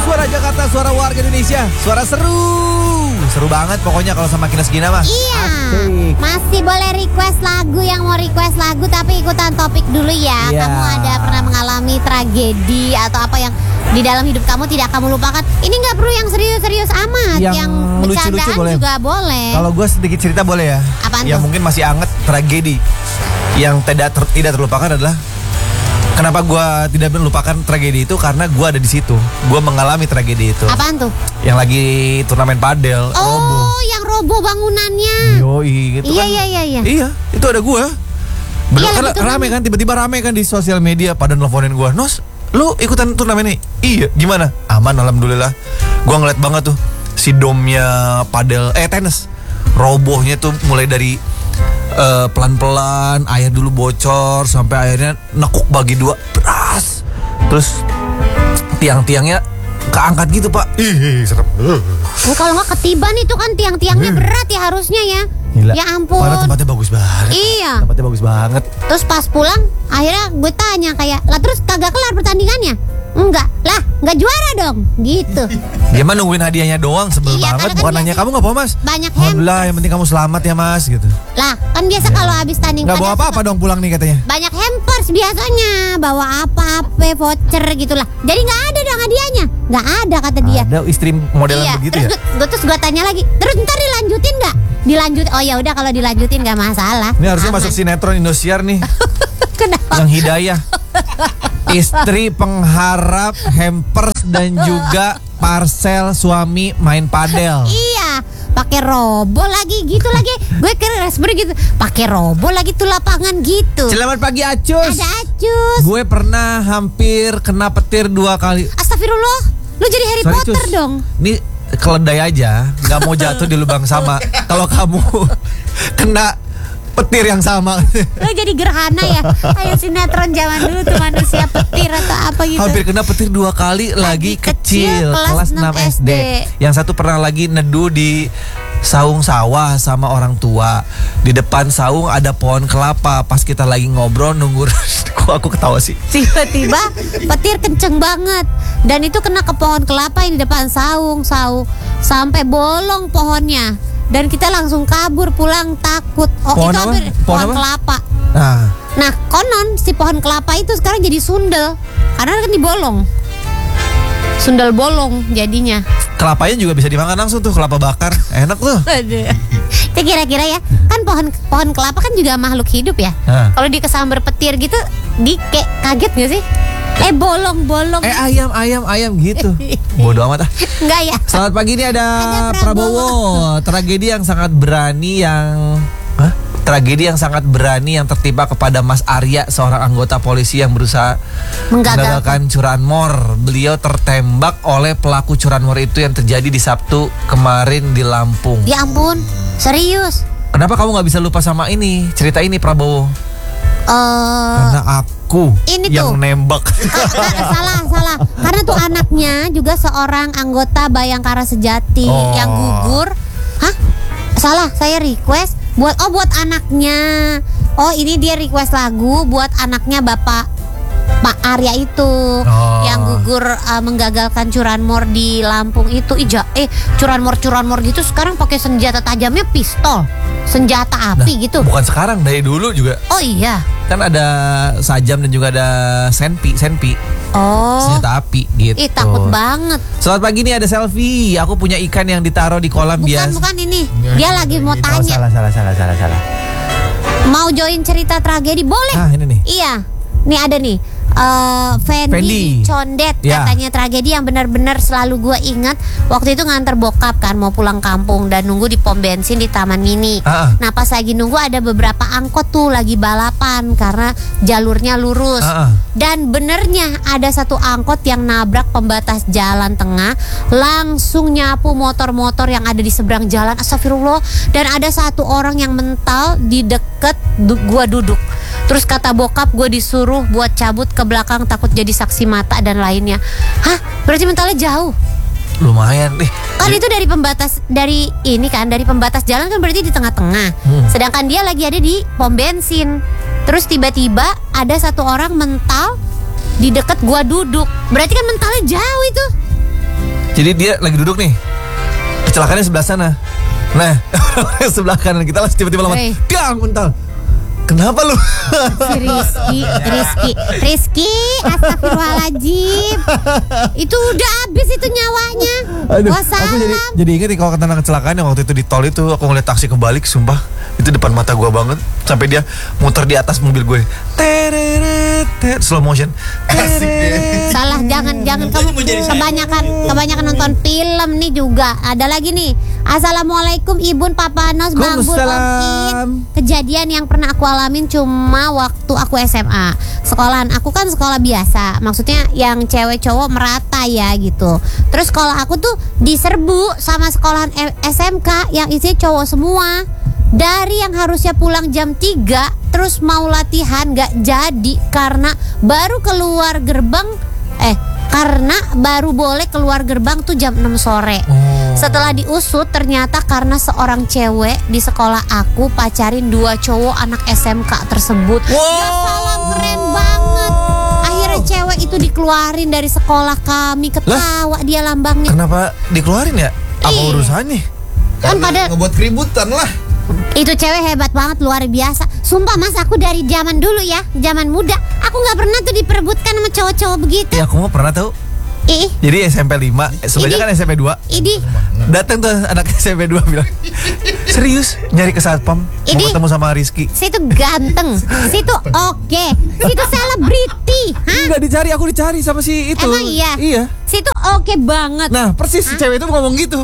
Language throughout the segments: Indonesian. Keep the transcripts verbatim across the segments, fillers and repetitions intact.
Suara Jakarta, suara warga Indonesia, suara seru. Seru banget pokoknya kalau sama Kines Gina mah. Iya. Asik. Masih boleh request lagu, yang mau request lagu tapi ikutan topik dulu ya. Iya. Kamu ada pernah mengalami tragedi atau apa yang di dalam hidup kamu tidak kamu lupakan? Ini nggak perlu yang serius-serius amat. Yang Yang, lucu-lucu bercandaan boleh. juga boleh. Kalau gue sedikit cerita boleh ya. Apaan Yang tuh? mungkin masih anget tragedi. Yang tidak ter- tidak terlupakan adalah kenapa gue tidak melupakan tragedi itu karena gue ada di situ. Gue mengalami tragedi itu. Apaan tuh? Yang lagi turnamen padel, Oh, roboh. yang roboh bangunannya. Yoi, gitu Iya, kan. iya, iya, iya. Iya, itu ada gue. Bener, Iya, karena lagi turnamen. rame kan, tiba-tiba rame kan di sosial media pada nelfonin gue. Nos, lu ikutan turnamen ini? Iya, gimana? Aman, alhamdulillah. Gue ngeliat banget tuh si domnya padel, eh tenis. Robohnya tuh mulai dari eh, pelan-pelan, air dulu bocor sampai akhirnya nekuk bagi dua, beras. Terus tiang-tiangnya keangkat gitu pak. Ih, serem. Oh, kalau nggak ketiban itu kan tiang-tiangnya berat ya harusnya ya. Gila. Ya ampun. Padahal tempatnya bagus banget. Iya. Tempatnya bagus banget. Terus pas pulang akhirnya gue tanya kayak, lah terus kagak kelar pertandingannya? Enggak, lah nggak juara dong, gitu. Dia mah nungguin hadiahnya doang, sebel Iya, banget. karena kan Bukan nanya biasa kamu nggak apa mas? banyak Alhamdulillah, hampers. yang penting kamu selamat ya mas gitu. Lah kan biasa kalau habis tanding Nggak bawa padel apa-apa dong pulang nih katanya. banyak hampers biasanya, bawa apa-apa, voucher gitulah. Jadi nggak ada dong hadiahnya, nggak ada kata dia. Ada istri modelan Iya, begitu terus ya. gue, gue terus gue tanya lagi, terus ntar dilanjutin nggak? Dilanjut, oh ya udah kalau dilanjutin nggak masalah. Ini harusnya Aman. masuk sinetron Indosiar nih. Kenapa? Yang Hidayah. Istri pengharap hampers dan juga parcel suami main padel. Iya, pakai robo lagi gitu lagi. Gue kira sebenarnya gitu, pakai robo lagi tuh lapangan gitu. Selamat pagi Acus. Ada Acus. Gue pernah hampir kena petir dua kali. Astagfirullah, lu jadi Harry Sorry, Potter Cus. dong. Ini keledai aja, nggak mau jatuh di lubang sama. Kalau kamu kena petir yang sama. Lu jadi gerhana ya. Kayak sinetron zaman dulu tuh manusia petir atau apa gitu. Hampir kena petir dua kali lagi, Lagi kecil, kecil, kelas kelas enam enam S D. S D. Yang satu pernah lagi neduh di saung sawah sama orang tua. Di depan saung ada pohon kelapa. Pas kita lagi ngobrol nunggu. Kok aku ketawa sih? Tiba-tiba petir kenceng banget. Dan itu kena ke pohon kelapa yang di depan saung, saung sampai bolong pohonnya. Dan kita langsung kabur pulang takut. Oh, Pohon itu apa? hampir Pohon pohon apa? kelapa. Nah, Nah, konon si pohon kelapa itu sekarang jadi sundel karena kan dibolong. Sundel bolong jadinya. kelapanya juga bisa dimakan langsung tuh, kelapa bakar. Enak tuh. Itu kira-kira ya, kan pohon pohon kelapa kan juga makhluk hidup ya. Hah. Kalau dikesambar petir gitu, di kayak kaget gak sih? Eh bolong-bolong. Eh ayam, ayam, ayam gitu. Bodoh amat ah. Enggak ya? Selamat pagi, ini ada, Ada Prabowo. Prabowo. Tragedi yang sangat berani yang Hah? Tragedi yang sangat berani yang tertimpa kepada Mas Arya, seorang anggota polisi yang berusaha Menggagalkan. menggagalkan curanmor. Beliau tertembak oleh pelaku curanmor itu yang terjadi di Sabtu kemarin di Lampung. Ya ampun, serius. Kenapa kamu nggak bisa lupa sama ini cerita ini, Prabowo? Eh Karena aku ini yang tuh. nembak. salah, salah. Karena tuh anaknya juga seorang anggota Bayangkara Sejati Oh. yang gugur. Hah? Salah, saya request buat oh buat anaknya. Oh, ini dia request lagu buat anaknya Bapak Pak Arya itu Oh. yang gugur uh, menggagalkan curanmor di Lampung itu. Ija, eh curanmor-curanmor gitu sekarang pakai senjata tajamnya pistol, senjata api Nah, gitu. Bukan sekarang, dari dulu juga. Oh iya. Kan ada sajam dan juga ada senpi, senpi. Oh. Senjata api gitu. Ih, takut banget. Selamat pagi, nih ada selfie. Aku punya ikan yang ditaruh di kolam Bukan, biasa. bukan ini. Dia lagi mau Oh, tanya. salah, salah, salah, salah, salah. Mau join cerita tragedi boleh? Ah, ini nih. Iya. Nih ada nih. eh Fendi, Fendi. Condet Ya. katanya tragedi yang benar-benar selalu gue ingat. Waktu itu nganter bokap kan mau pulang kampung dan nunggu di pom bensin di Taman Mini. Ah. Nah pas lagi nunggu ada beberapa angkot tuh lagi balapan karena jalurnya lurus. Ah, ah. Dan benernya ada satu angkot yang nabrak pembatas jalan tengah, langsung nyapu motor-motor yang ada di seberang jalan. Astagfirullah. Dan ada satu orang yang mental di deket du- gua duduk. Terus kata bokap gue disuruh buat cabut ke belakang takut jadi saksi mata dan lainnya. Hah? Berarti mentalnya jauh. Lumayan nih. Kan itu dari pembatas, dari ini kan, dari pembatas jalan kan berarti di tengah-tengah. Hmm. Sedangkan dia lagi ada di pom bensin. Terus tiba-tiba ada satu orang mental di dekat gua duduk. Berarti kan mentalnya jauh itu. Jadi dia lagi duduk nih, kecelakaannya sebelah sana. Nah, sebelah kanan kita lah tiba-tiba lama, Hei. piang mental. Kenapa lu? Si Rizky, Rizky, Rizky, astagfirullahaladzim. Itu udah habis itu nyawanya. Aduh, Wassalam. aku jadi jadi inget nih kalau tentang kecelakaan yang waktu itu di tol itu aku ngeliat taksi kebalik, sumpah itu depan mata gua banget sampai dia muter di atas mobil gue. Tereret, ter- slow motion. Tereret. Salah, jangan jangan kamu kebanyakan kebanyakan nonton film nih juga. Ada lagi nih. Assalamualaikum Ibun, Papa Nos, Bang Bul, Om In. Waalaikumsalam. Kejadian yang pernah aku alamin cuma waktu aku S M A. Sekolahan aku kan sekolah biasa, maksudnya yang cewek cowok merata ya gitu. Terus sekolah aku tuh diserbu sama sekolahan E- S M K yang isinya cowok semua. Dari yang harusnya pulang jam tiga terus mau latihan gak jadi karena baru keluar gerbang eh karena baru boleh keluar gerbang tuh jam enam sore. Oh. Setelah diusut ternyata karena seorang cewek di sekolah aku pacarin dua cowok anak S M K tersebut. Wow. Ya salam, keren banget. Akhirnya cewek itu dikeluarin dari sekolah kami, ketawa dia lambangnya. Kenapa dikeluarin ya? Apa Iya. urusannya? Kan Karena pada ngebuat keributan lah. itu cewek hebat banget, luar biasa. Sumpah Mas, aku dari zaman dulu ya, zaman muda, aku nggak pernah tuh diperebutkan sama cowok-cowok begitu. Ya aku mau pernah tahu. Ih, Jadi S M P lima, sebenarnya Ini- kan S M P dua. ini Datang tuh anak S M P dua bilang, serius nyari ke satpam, mau Ini- ketemu sama Rizky. situ ganteng, situ oke, situ selebriti, hah? Enggak dicari, aku dicari sama si itu. Emang iya? Iya. Situ oke banget. Nah persis si cewek itu ngomong gitu.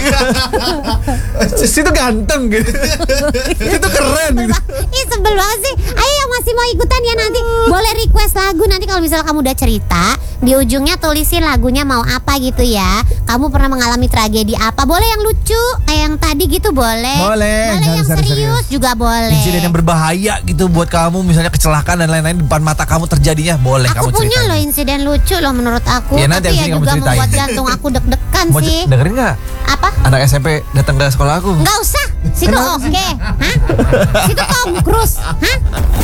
Situ ganteng gitu. Itu keren gitu. Ih, sebel banget sih. Ayo yang masih mau ikutan ya nanti boleh request lagu. Nanti kalau misalnya kamu udah cerita, di ujungnya tulisin lagunya mau apa gitu ya. Kamu pernah mengalami tragedi apa? Boleh yang lucu, kayak yang tadi gitu boleh. Boleh, Boleh jangan yang serius, serius-serius. juga boleh. Insiden yang berbahaya gitu buat kamu, misalnya kecelakaan dan lain-lain di depan mata kamu terjadinya, boleh Aku kamu punya ceritain. loh insiden lucu loh menurut aku. Ya, nanti Tapi abis ya ini kamu juga ceritain. membuat jantung aku deg-degan Mau sih. dengerin nggak? Apa? Anak S M P datang ke sekolah aku. Nggak usah. Situ Kenapa oke. Hah? Situ Tom Cruise. Hah?